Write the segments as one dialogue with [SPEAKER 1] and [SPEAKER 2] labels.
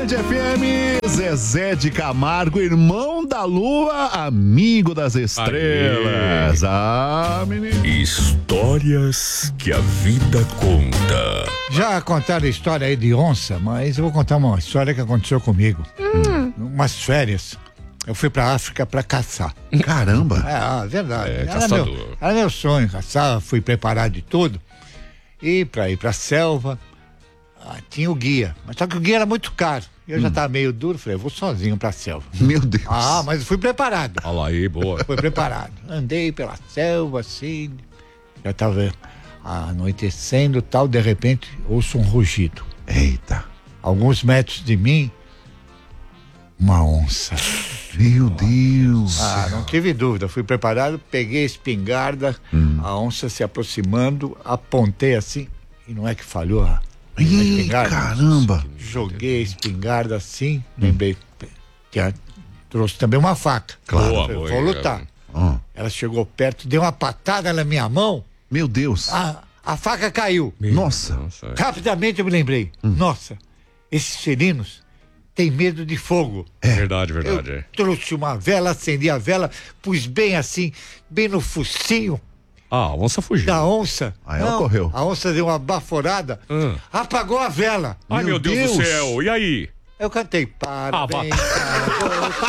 [SPEAKER 1] Band FM, Zezé de Camargo, irmão da lua, amigo das estrelas. Menino.
[SPEAKER 2] Histórias que a vida conta.
[SPEAKER 3] Já contaram a história aí de onça, mas eu vou contar uma história que aconteceu comigo. Umas férias. Eu fui pra África pra caçar.
[SPEAKER 1] Caramba.
[SPEAKER 3] Verdade.
[SPEAKER 2] Caçador.
[SPEAKER 3] Era meu sonho caçar, fui preparado de tudo. E pra ir pra selva, tinha o guia. Mas só que o guia era muito caro. Eu já tava meio duro, falei, eu vou sozinho pra selva.
[SPEAKER 1] Meu Deus.
[SPEAKER 3] Mas fui preparado.
[SPEAKER 2] Olha lá aí, boa.
[SPEAKER 3] Fui preparado. Andei pela selva, assim, já tava anoitecendo e tal, de repente ouço um rugido.
[SPEAKER 1] Eita.
[SPEAKER 3] Alguns metros de mim, uma onça.
[SPEAKER 1] Meu Deus.
[SPEAKER 3] Não tive dúvida, fui preparado, peguei a espingarda, a onça se aproximando, apontei assim, e não é que falhou a espingarda?
[SPEAKER 1] Caramba.
[SPEAKER 3] Joguei a espingarda assim, lembrei, trouxe também uma faca.
[SPEAKER 2] Claro.
[SPEAKER 3] Falei, vou lutar. Ela chegou perto, deu uma patada na minha mão,
[SPEAKER 1] Meu Deus.
[SPEAKER 3] a faca caiu.
[SPEAKER 1] Nossa.
[SPEAKER 3] Rapidamente eu me lembrei, nossa, esses felinos têm medo de fogo.
[SPEAKER 2] Verdade.
[SPEAKER 3] Eu trouxe uma vela, acendi a vela, pus bem assim, bem no focinho
[SPEAKER 2] A onça fugiu.
[SPEAKER 3] da onça.
[SPEAKER 1] Aí ela correu.
[SPEAKER 3] A onça deu uma baforada, apagou a vela.
[SPEAKER 2] Ai, meu Deus do céu. E aí?
[SPEAKER 3] Eu cantei, parabéns pra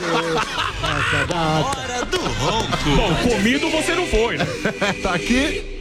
[SPEAKER 3] você.
[SPEAKER 2] Bom, comido você não foi, né?
[SPEAKER 1] Tá aqui.